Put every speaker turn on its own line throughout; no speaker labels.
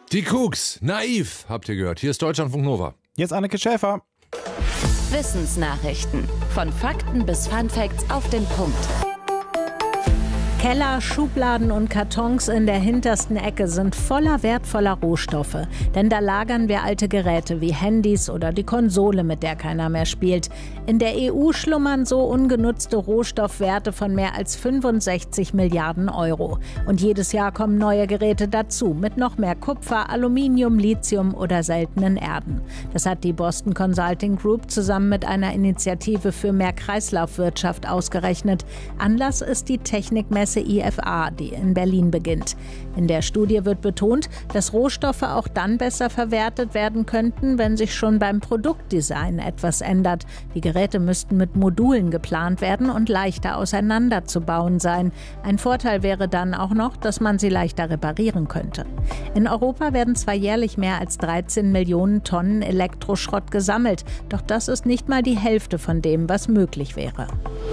Die Cooks, naiv, habt ihr gehört. Hier ist Deutschlandfunk Nova.
Jetzt Anneke Schäfer.
Wissensnachrichten. Von Fakten bis Funfacts auf den Punkt.
Keller, Schubladen und Kartons in der hintersten Ecke sind voller wertvoller Rohstoffe. Denn da lagern wir alte Geräte wie Handys oder die Konsole, mit der keiner mehr spielt. In der EU schlummern so ungenutzte Rohstoffwerte von mehr als 65 Milliarden Euro. Und jedes Jahr kommen neue Geräte dazu, mit noch mehr Kupfer, Aluminium, Lithium oder seltenen Erden. Das hat die Boston Consulting Group zusammen mit einer Initiative für mehr Kreislaufwirtschaft ausgerechnet. Anlass ist die Technikmesse IFA, die in Berlin beginnt. In der Studie wird betont, dass Rohstoffe auch dann besser verwertet werden könnten, wenn sich schon beim Produktdesign etwas ändert. Die Geräte müssten mit Modulen geplant werden und leichter auseinanderzubauen sein. Ein Vorteil wäre dann auch noch, dass man sie leichter reparieren könnte. In Europa werden zwar jährlich mehr als 13 Millionen Tonnen Elektroschrott gesammelt, doch das ist nicht mal die Hälfte von dem, was möglich wäre.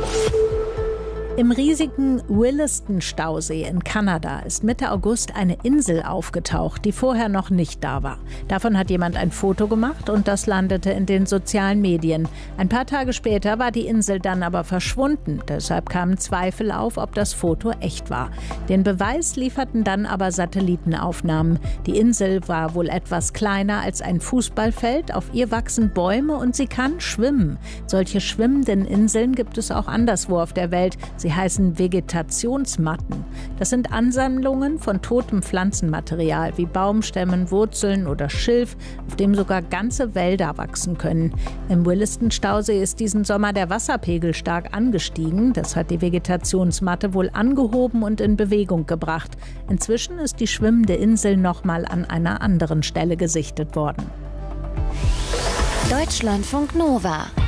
Im riesigen Williston-Stausee in Kanada ist Mitte August eine Insel aufgetaucht, die vorher noch nicht da war. Davon hat jemand ein Foto gemacht und das landete in den sozialen Medien. Ein paar Tage später war die Insel dann aber verschwunden. Deshalb kamen Zweifel auf, ob das Foto echt war. Den Beweis lieferten dann aber Satellitenaufnahmen. Die Insel war wohl etwas kleiner als ein Fußballfeld. Auf ihr wachsen Bäume und sie kann schwimmen. Solche schwimmenden Inseln gibt es auch anderswo auf der Welt. Sie heißen Vegetationsmatten. Das sind Ansammlungen von totem Pflanzenmaterial wie Baumstämmen, Wurzeln oder Schilf, auf dem sogar ganze Wälder wachsen können. Im Williston-Stausee ist diesen Sommer der Wasserpegel stark angestiegen. Das hat die Vegetationsmatte wohl angehoben und in Bewegung gebracht. Inzwischen ist die schwimmende Insel nochmal an einer anderen Stelle gesichtet worden.
Deutschlandfunk Nova.